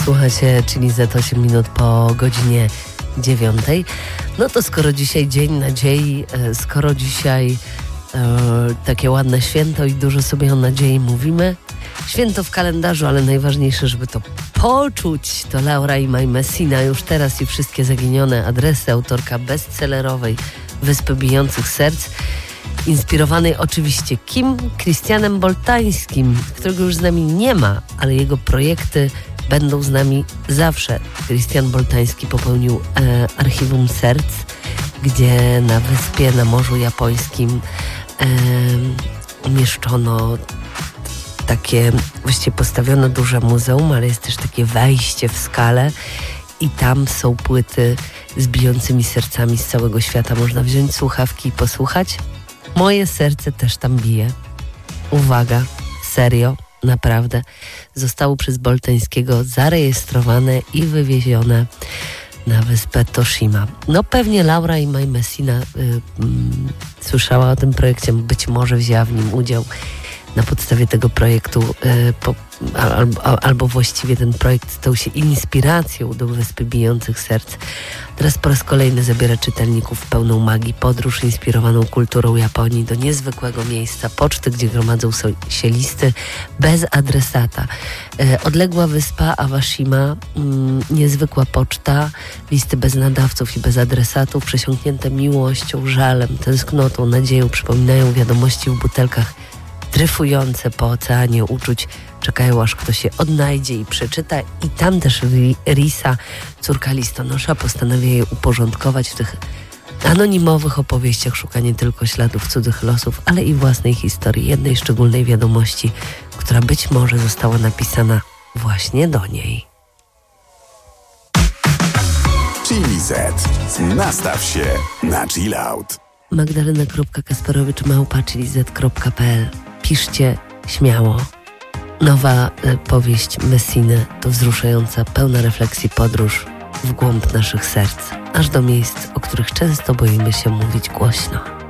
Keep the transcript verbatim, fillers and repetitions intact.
Słuchacie, czyli za osiem minut po godzinie dziewiątej. No to skoro dzisiaj Dzień Nadziei, skoro dzisiaj e, takie ładne święto i dużo sobie o nadziei mówimy, święto w kalendarzu, ale najważniejsze, żeby to poczuć, to Laura i Maj Messina już teraz i wszystkie zaginione adresy, autorka bestsellerowej Wyspy Bijących Serc, inspirowanej oczywiście kim? Christianem Boltańskim, którego już z nami nie ma, ale jego projekty będą z nami zawsze. Christian Boltański popełnił e, Archiwum Serc, gdzie na wyspie na Morzu Japońskim e, umieszczono takie, właściwie postawiono duże muzeum, ale jest też takie wejście w skale i tam są płyty z bijącymi sercami z całego świata. Można wziąć słuchawki i posłuchać. Moje serce też tam bije. Uwaga, serio, naprawdę. Zostało przez Boltańskiego zarejestrowane i wywiezione na wyspę Toshima. No pewnie Laura i Maj Messina y, y, słyszała o tym projekcie, być może wzięła w nim udział. Na podstawie tego projektu y, po, albo, albo właściwie ten projekt stał się inspiracją do Wyspy Bijących Serc. Teraz po raz kolejny zabiera czytelników w pełną magii podróż inspirowaną kulturą Japonii do niezwykłego miejsca, poczty, gdzie gromadzą się listy bez adresata. Y, odległa wyspa Awashima, y, niezwykła poczta, listy bez nadawców i bez adresatów, przesiąknięte miłością, żalem, tęsknotą, nadzieją, przypominają wiadomości w butelkach dryfujące po oceanie uczuć, czekają aż ktoś się odnajdzie i przeczyta. I tam też Risa, córka listonosza, postanawia je uporządkować w tych anonimowych opowieściach, szuka nie tylko śladów cudzych losów, ale i własnej historii, jednej szczególnej wiadomości, która być może została napisana właśnie do niej. Chili Z. Nastaw się na chill out. Magdalena kropka kasperowicz małpa chili z kropka p l. Piszcie śmiało. Nowa y, powieść Messiny to wzruszająca, pełna refleksji podróż w głąb naszych serc, aż do miejsc, o których często boimy się mówić głośno.